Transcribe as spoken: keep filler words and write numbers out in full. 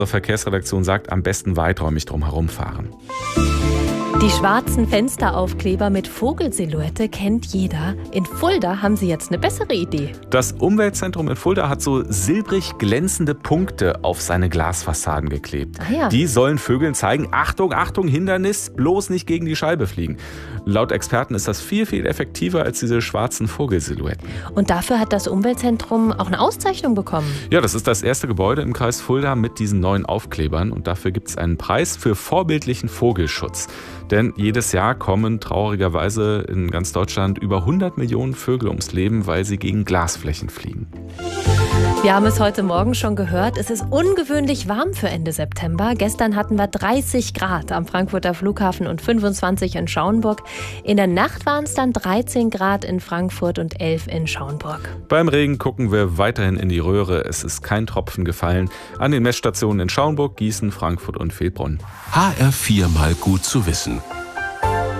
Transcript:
Unsere Verkehrsredaktion sagt, am besten weiträumig drum herum fahren. Die schwarzen Fensteraufkleber mit Vogelsilhouette kennt jeder. In Fulda haben sie jetzt eine bessere Idee. Das Umweltzentrum in Fulda hat so silbrig glänzende Punkte auf seine Glasfassaden geklebt. Ah ja. Die sollen Vögeln zeigen, Achtung, Achtung, Hindernis, bloß nicht gegen die Scheibe fliegen. Laut Experten ist das viel, viel effektiver als diese schwarzen Vogelsilhouetten. Und dafür hat das Umweltzentrum auch eine Auszeichnung bekommen. Ja, das ist das erste Gebäude im Kreis Fulda mit diesen neuen Aufklebern. Und dafür gibt es einen Preis für vorbildlichen Vogelschutz. Denn jedes Jahr kommen traurigerweise in ganz Deutschland über hundert Millionen Vögel ums Leben, weil sie gegen Glasflächen fliegen. Wir haben es heute Morgen schon gehört, es ist ungewöhnlich warm für Ende September. Gestern hatten wir dreißig Grad am Frankfurter Flughafen und fünfundzwanzig in Schauenburg. In der Nacht waren es dann dreizehn Grad in Frankfurt und elf in Schauenburg. Beim Regen gucken wir weiterhin in die Röhre. Es ist kein Tropfen gefallen an den Messstationen in Schauenburg, Gießen, Frankfurt und Fehlbrunn. H R vier mal gut zu wissen.